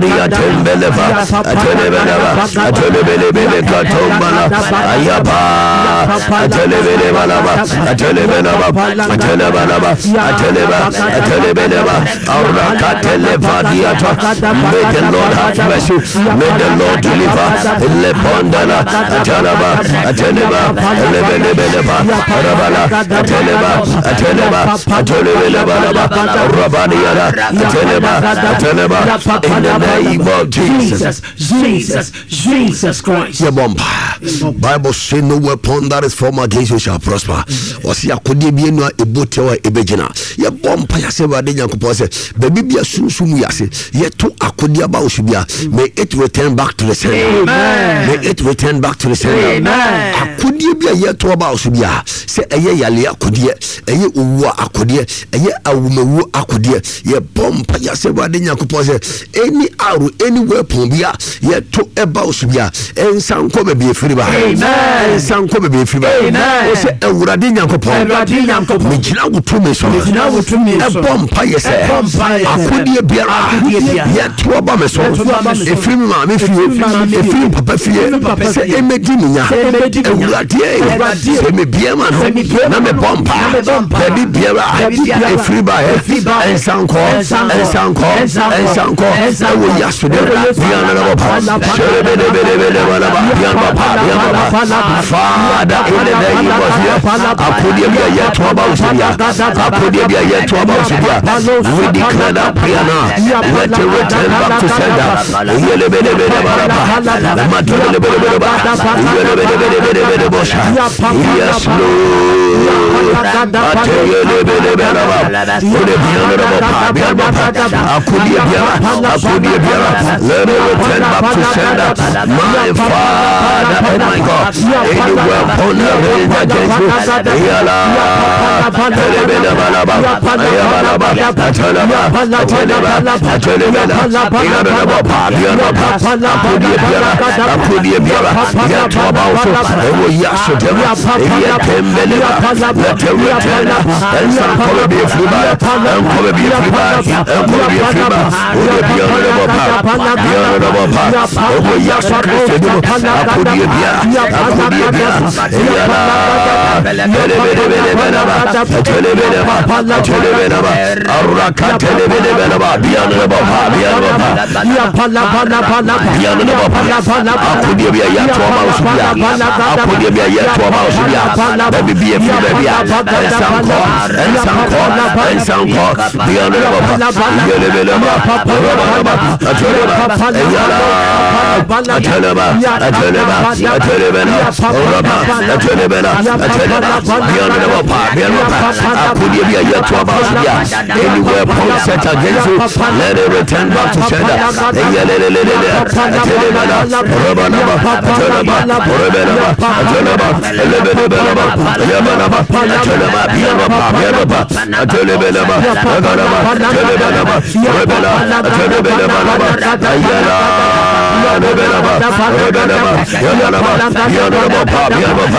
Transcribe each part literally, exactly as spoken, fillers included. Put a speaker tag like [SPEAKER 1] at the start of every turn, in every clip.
[SPEAKER 1] Rabadia Tembeleva, Atelebeleva, Atelebele Katombala, Ayapa, Atelebeleva, Atelebeleva, Atelebeleva, Ateleba, Atelebeleva, Aurakateleva Diata. May the Lord have mercy, may the Lord deliver. Lepondala, Atalaba, Ateleba, Atelebeleva, Rabala, Ateleba, Ateleba, Atelebeleva, Rabadiana, Ateleba, Ateleba, in the name of Jesus.
[SPEAKER 2] Jesus, Jesus Christ.
[SPEAKER 1] Yeah, bomb. Bible say no weapon that is formed against you shall prosper. Or see, I could be no ebotewa ebegina. Yeah, bomb. I say, what did you say? Baby, be a soon soon. Yes, yet to Akudia Baushibia. May it return back to the sender. May it return back to the sender. Akudia be a year to about Shibia. Say a year Yalia Akudia, a year Uwa Akudia, a year Awumu Akudia. Yeah, bomb. I say, what did you say? Any arrow, any weapon, be a yet to about Shibia. And some come be a free. Amen. Some come be free. Amen. Say a Radinian Copa. Radinian Copa. Mijina would to me so. Mijina would to me. A bomb pie say. A bomb pie. Akudia Biara. Yet to Obama so. A free man, if you, if you, Papa Fie, say a Medina. A Radia. Say me Biaman. Name bomb pie. Baby Biara. A free by a free by and some call. And some call. And some call. I will yesterday. Biana Papa. Father, in the name of Jesus, I put you here to about Syria. I put you here to about Syria. We declare that Piana, let it return back to sender. Yes, Lord. I tell you, let it return back to sender. My Father, oh my God, any weapon raised against you, Yala, Telebelaba, Ayabalaba, Atalaba, Atalaba, Atalaba, Yanaba, Yanaba, Apudia, Apudia, Yatwabauso, Yasutema, Yatembeleba, let him return, and some cover be a free bar, and cover be a free bar, and cover be a free bar, who will be honorable power, the honorable power, over Yasutema. Akudia bia, akudia bia, yala, telebelebelebeleba, telebeleba, telebeleba, araka telebelebeleba, bianaba, bianaba, bianaba, akudia bia yatwa mausubia, akudia bia yatwa mausubia, baby bia bia bia, ensanko, ensanko, ensanko, bianaba, yelebeleba, rababa, teleba, yala, teleba. Ateleba, Atelebena, Oraba, Atelebena, Ateleba, Bianaba, Bianaba, Akudia, Yatwabia, anywhere point set against you, let it return back to sender. Atelebena, Robanaba, Ateleba, Robanaba, Ateleba, Elebenaba, Yabanaba, Ateleba, Bianaba, Bianaba, Atelebena, Raganaba, Atelebena, Rebela, Atelebena, Ayala, Rebelaba, Rebelaba, Yanaba, Yanaba, Yanaba,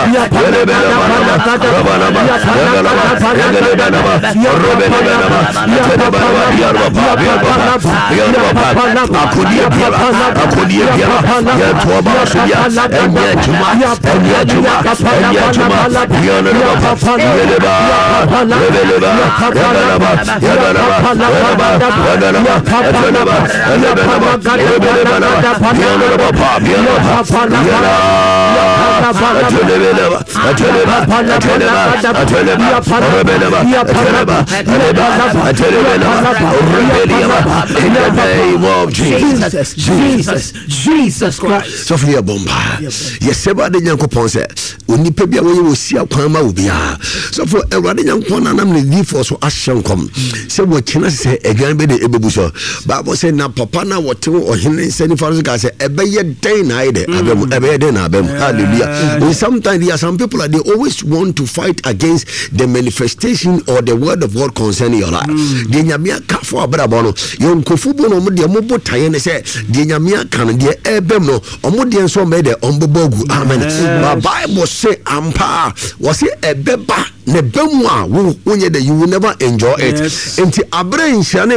[SPEAKER 1] in the name of Jesus, Jesus, Jesus Christ. So for your bomb, yes, somebody Yankopon said, Uni Pebia, we will see a Kwama Ubia. So for a Radian Kwana, I'm the force of Ashankom. So what can I say again? Be the Ebuso. Bible said, now Papa, now what two or him sending for us, I say, a better day, night, a better day, hallelujah. And sometimes there are some people that they always want to fight against the manifestation or the word of God concerning your life. The Nyamia Kafo Abrabono, Yon Kofubo, no Mudia Mobo Tayane say, the Nyamia can, the Ebemo, Omudian so made the Ombobogu. Amen. The Bible say, Ampa, was it a beba, ne bemwa, when you will never enjoy it. And the Abrain